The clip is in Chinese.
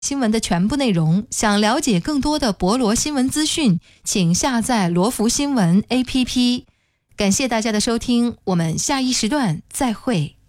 新闻的全部内容。想了解更多的博罗新闻资讯，请下载罗福新闻 APP。感谢大家的收听，我们下一时段再会。